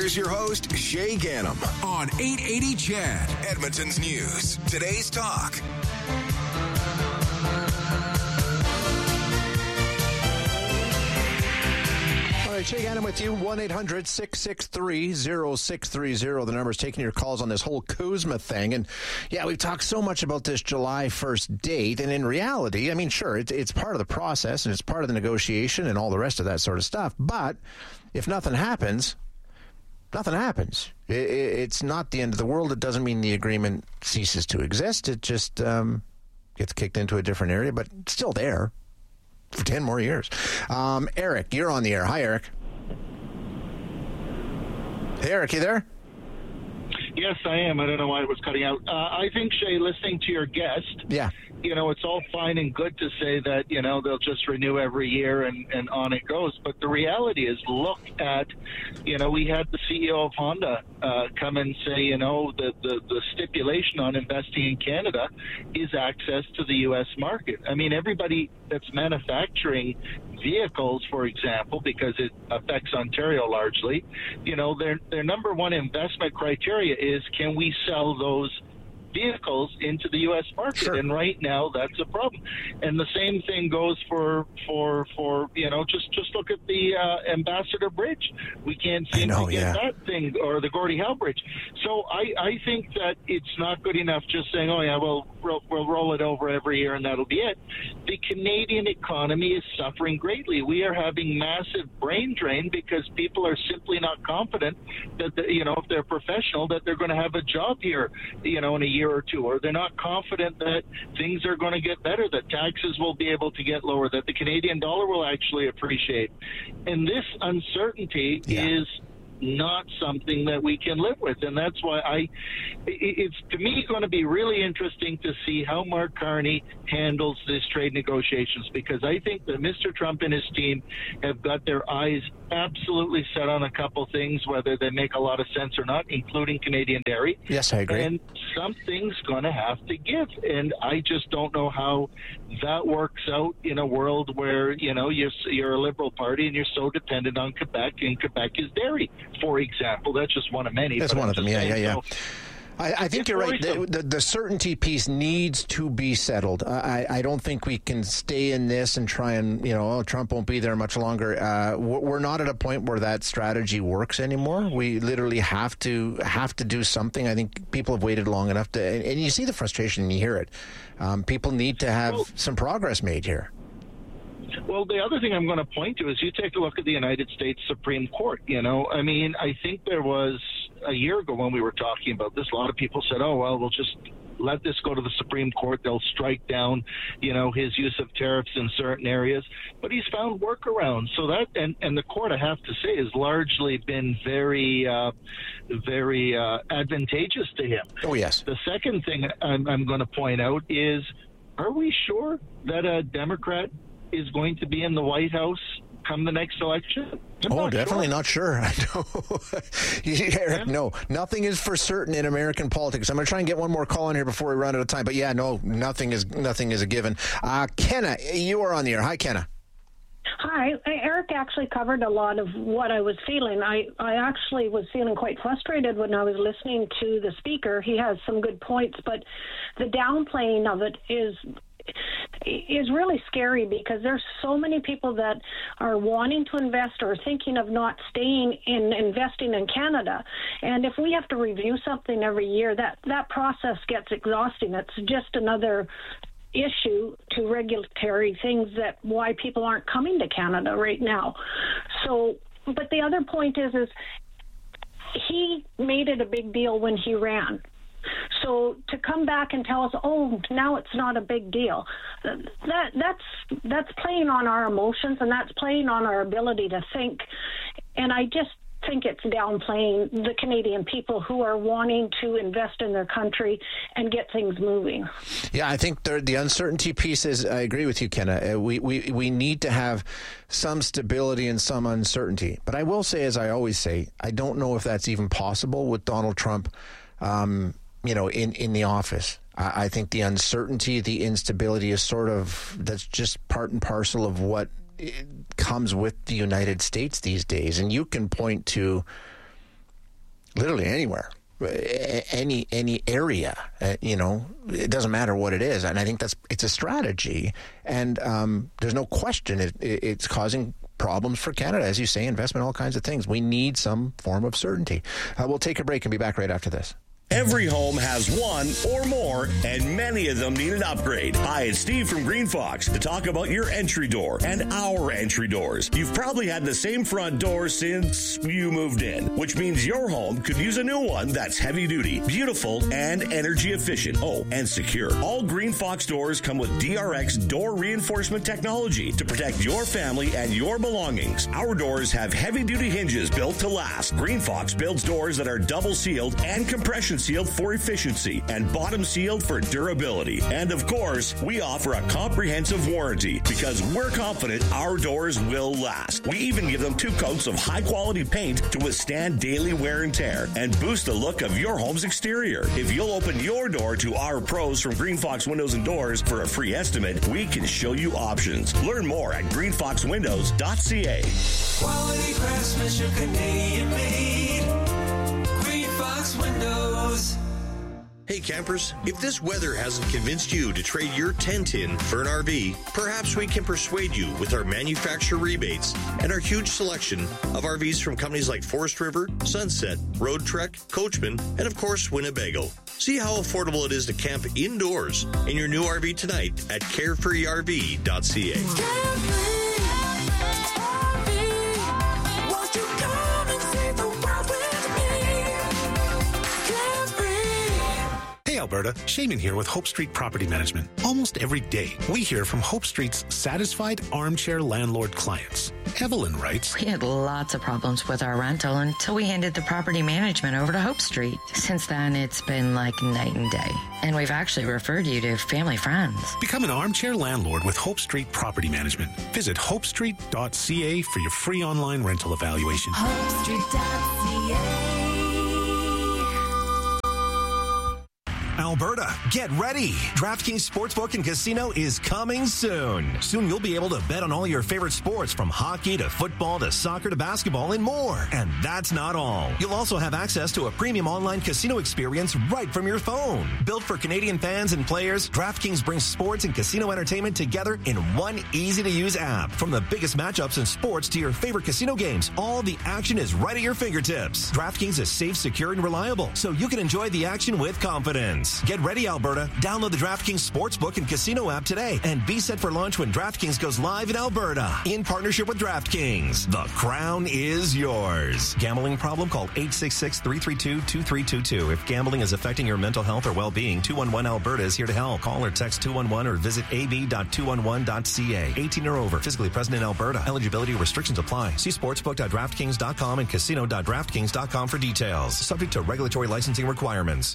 Here's your host, Shay Gannam, on 880 CHED. Edmonton's News. Today's Talk. All right, Shay Gannam with you, 1-800-663-0630. The number is taking your calls on this whole Kuzma thing. And, yeah, we've talked so much about this July 1st date. And in reality, I mean, sure, it's part of the process and it's part of the negotiation and all the rest of that sort of stuff. But if nothing happens, nothing happens. It's not the end of the world. It doesn't mean the agreement ceases to exist. It just gets kicked into a different area, but it's still there for 10 more years. Eric, you're on the air. Hi, Eric. Hey, Eric, you there? Yes, I am. I don't know why it was cutting out. I think, Shay, listening to your guest, you know, it's all fine and good to say that, you know, they'll just renew every year and on it goes. But the reality is, look at, you know, we had the CEO of Honda come and say, you know, the stipulation on investing in Canada is access to the U.S. market. I mean, everybody that's manufacturing vehicles, for example, because it affects Ontario largely, you know, their number one investment criteria is, can we sell those vehicles into the U.S. market? Sure. And right now, that's a problem. And the same thing goes for you know, just look at the Ambassador Bridge. We can't seem to get that thing, or the Gordie Howe Bridge. So I think that it's not good enough just saying, oh, yeah, we'll roll it over every year and that'll be it. The Canadian economy is suffering greatly. We are having massive brain drain because people are simply not confident that, you know, if they're professional, that they're going to have a job here, you know, in a year or two, or they're not confident that things are going to get better, that taxes will be able to get lower, that the Canadian dollar will actually appreciate. And this uncertainty is not something that we can live with. And that's why it's to me going to be really interesting to see how Mark Carney handles this trade negotiations, because I think that Mr. Trump and his team have got their eyes absolutely set on a couple things, whether they make a lot of sense or not, including Canadian dairy. Yes, I agree. And something's going to have to give. And I just don't know how that works out in a world where, you know, you're a Liberal Party and you're so dependent on Quebec, and Quebec is dairy, for example. That's just one of many. That's one of them, yeah. So, I think you're right. The certainty piece needs to be settled. I don't think we can stay in this and try and, you know, Trump won't be there much longer. We're not at a point where that strategy works anymore. We literally have to do something. I think people have waited long enough to, and you see the frustration and you hear it. People need to have some progress made here. Well, the other thing I'm going to point to is you take a look at the United States Supreme Court. You know, I mean, I think there was a year ago when we were talking about this, a lot of people said, oh, well, we'll just let this go to the Supreme Court. They'll strike down, you know, his use of tariffs in certain areas. But he's found workarounds. So that, and the court, I have to say, has largely been very advantageous to him. Oh, yes. The second thing I'm going to point out is, are we sure that a Democrat is going to be in the White House come the next election? Definitely not sure. I know. Eric, no, nothing is for certain in American politics. I'm going to try and get one more call in here before we run out of time. But yeah, no, nothing is a given. Kenna, you are on the air. Hi, Kenna. Hi. Eric actually covered a lot of what I was feeling. I actually was feeling quite frustrated when I was listening to the speaker. He has some good points, but the downplaying of it is really scary, because there's so many people that are wanting to invest or thinking of not staying in investing in Canada. And if we have to review something every year, that process gets exhausting. It's just another issue to regulatory things that why people aren't coming to Canada right now. So, but the other point is he made it a big deal when he ran. So to come back and tell us, oh, now it's not a big deal, that's playing on our emotions, and that's playing on our ability to think. And I just think it's downplaying the Canadian people who are wanting to invest in their country and get things moving. Yeah, I think the uncertainty piece is, I agree with you, Kenna. We need to have some stability and some uncertainty. But I will say, as I always say, I don't know if that's even possible with Donald Trump in the office. I think the uncertainty, the instability is that's just part and parcel of what comes with the United States these days. And you can point to literally anywhere. Any area, it doesn't matter what it is, and I think it's a strategy, and there's no question it's causing problems for Canada, as you say, investment, all kinds of things. We need some form of certainty. We'll take a break and be back right after this. Every home has one or more, and many of them need an upgrade. Hi, it's Steve from Green Fox to talk about your entry door and our entry doors. You've probably had the same front door since you moved in, which means your home could use a new one that's heavy duty, beautiful, and energy efficient. Oh, and secure. All Green Fox doors come with DRX door reinforcement technology to protect your family and your belongings. Our doors have heavy duty hinges built to last. Green Fox builds doors that are double sealed and compression sealed for efficiency and bottom sealed for durability. And of course, we offer a comprehensive warranty because we're confident our doors will last. We even give them 2 coats of high quality paint to withstand daily wear and tear and boost the look of your home's exterior. If you'll open your door to our pros from Green Fox Windows and Doors for a free estimate, we can show you options. Learn more at greenfoxwindows.ca. Quality craftsmanship, Canadian made. Green Fox Windows. Hey campers, if this weather hasn't convinced you to trade your tent in for an RV, perhaps we can persuade you with our manufacturer rebates and our huge selection of RVs from companies like Forest River, Sunset, Road Trek, Coachman, and of course Winnebago. See how affordable it is to camp indoors in your new RV tonight at carefreerv.ca. Alberta, Shaman here with Hope Street Property Management. Almost every day, we hear from Hope Street's satisfied armchair landlord clients. Evelyn writes, "We had lots of problems with our rental until we handed the property management over to Hope Street. Since then, it's been like night and day. And we've actually referred you to family friends." Become an armchair landlord with Hope Street Property Management. Visit hopestreet.ca for your free online rental evaluation. HopeStreet.ca. Alberta, get ready! DraftKings Sportsbook and Casino is coming soon. Soon you'll be able to bet on all your favorite sports from hockey to football to soccer to basketball and more. And that's not all. You'll also have access to a premium online casino experience right from your phone. Built for Canadian fans and players, DraftKings brings sports and casino entertainment together in one easy-to-use app. From the biggest matchups in sports to your favorite casino games, all the action is right at your fingertips. DraftKings is safe, secure, and reliable, so you can enjoy the action with confidence. Get ready, Alberta. Download the DraftKings Sportsbook and Casino app today and be set for launch when DraftKings goes live in Alberta. In partnership with DraftKings, the crown is yours. Gambling problem? Call 866-332-2322. If gambling is affecting your mental health or well-being, 211 Alberta is here to help. Call or text 211 or visit ab.211.ca. 18 or over. Physically present in Alberta. Eligibility restrictions apply. See sportsbook.draftkings.com and casino.draftkings.com for details. Subject to regulatory licensing requirements.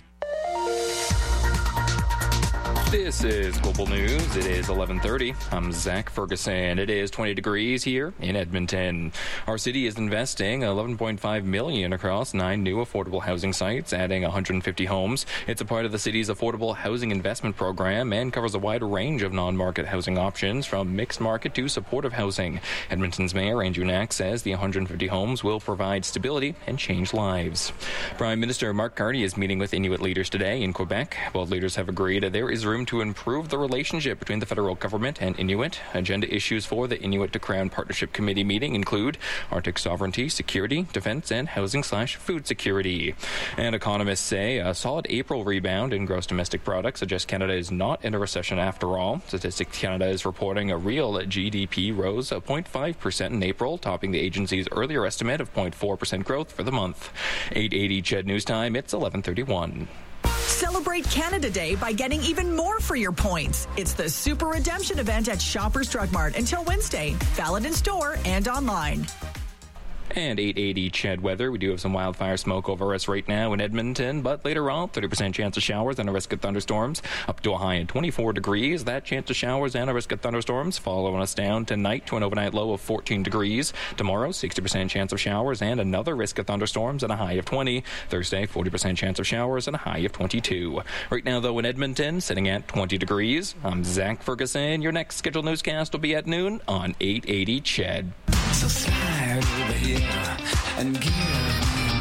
This is Global News. It is 11:30. I'm Zach Ferguson. It is 20 degrees here in Edmonton. Our city is investing $11.5 million across 9 new affordable housing sites, adding 150 homes. It's a part of the city's affordable housing investment program and covers a wide range of non-market housing options, from mixed market to supportive housing. Edmonton's Mayor Andrew Knack says the 150 homes will provide stability and change lives. Prime Minister Mark Carney is meeting with Inuit leaders today in Quebec. Both leaders have agreed that there is room to improve the relationship between the federal government and Inuit. Agenda issues for the Inuit to Crown Partnership Committee meeting include Arctic sovereignty, security, defense, and housing/food security. And economists say a solid April rebound in gross domestic product suggests Canada is not in a recession after all. Statistics Canada is reporting a real GDP rose of 0.5% in April, topping the agency's earlier estimate of 0.4% growth for the month. 880 CHED News Time, it's 11:31. Celebrate Canada Day by getting even more for your points. It's the Super Redemption event at Shoppers Drug Mart until Wednesday. Valid in store and online. And 880 CHED weather. We do have some wildfire smoke over us right now in Edmonton, but later on, 30% chance of showers and a risk of thunderstorms, up to a high of 24 degrees. That chance of showers and a risk of thunderstorms following us down tonight to an overnight low of 14 degrees. Tomorrow, 60% chance of showers and another risk of thunderstorms and a high of 20. Thursday, 40% chance of showers and a high of 22. Right now, though, in Edmonton, sitting at 20 degrees. I'm Zach Ferguson. Your next scheduled newscast will be at noon on 880 CHED. So slide over here and give